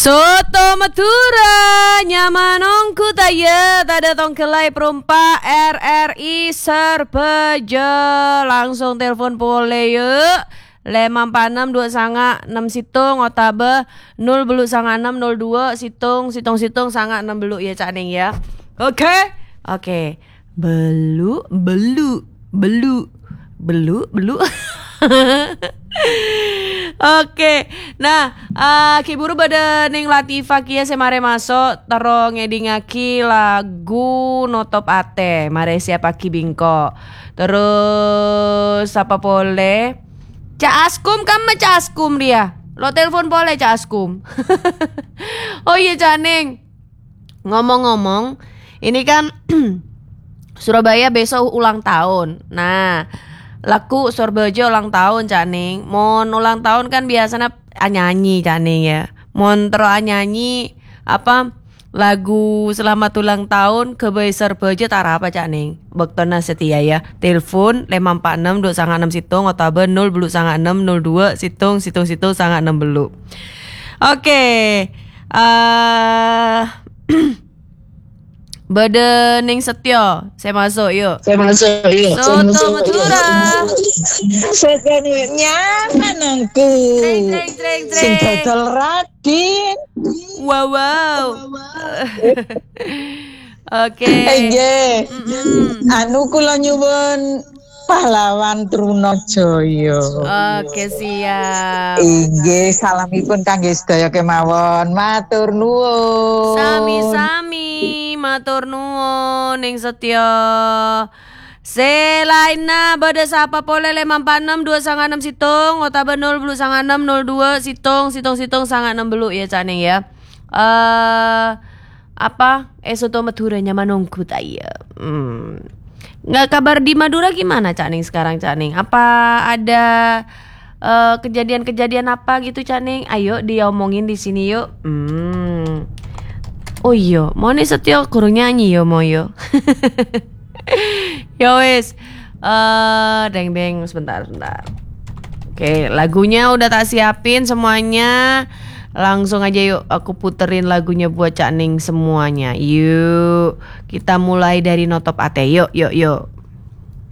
Soto Madura nyamanong kutaya tada tongkelai perumpa RRI Serbejo. Langsung telepon boleh yuk 546 2 situng otabe 0 belu 9602 situng sangat 6 belu ya Cak Ning ya. Oke. Belu Oke, nah kiburu pada Ning Latifah kia semare masuk tero ngedingaki lagu notop ate mare siapa ki bingko. Terus apa boleh Cak Askum kamu Cak Askum dia. Lo telepon boleh Cak Askum. Oh iya Cak Ning. Ngomong-ngomong, ini kan Surabaya besok ulang tahun. Nah, laku Serbejo ulang tahun Cak Ning. Mon ulang tahun kan biasanya nyanyi Cak Ning ya. Mon tero nyanyi apa lagu selamat ulang tahun ke Serbejo tara apa Cak Ning. Bektona setia ya. Telepon 546 2 situng otabe 0 belu 9602 situng sangat 6 belu. Oke. Bade Ning Setyo, saya masuk yuk. Soto Madura. Sebenarnya anakku. Treng. Sing dodol Radin. Wow. Oke. Nggih. Anu kula nyuwun pahlawan Trunojoyo. Oke, siap. Nggih, salamipun kangge sedaya kemawon. Matur nuwun. Sami-sami matur nuwun Ning Setyo. Selaina bade sapa pole 546 2 situng otabe 0 belu 9602 situng sangat 6 belu ya Cak Ning ya. Apa Soto Madura nyamanongku taya. Nggak kabar di Madura gimana Cak Ning sekarang Cak Ning? Apa ada kejadian-kejadian apa gitu Cak Ning? Ayo diomongin di sini yuk. Oh iya, mau nih Setyo kurang nyanyi yo mau yo. Yo wes, deng sebentar. Oke, lagunya udah tak siapin semuanya. Langsung aja yuk aku puterin lagunya buat Cak Ning semuanya. Yuk, kita mulai dari notop ate. Yuk.